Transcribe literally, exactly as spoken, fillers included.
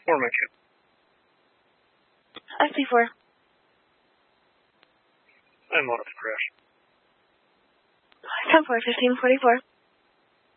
Or my kid. S P four. I'm on a crash. ten four, fifteen forty-four.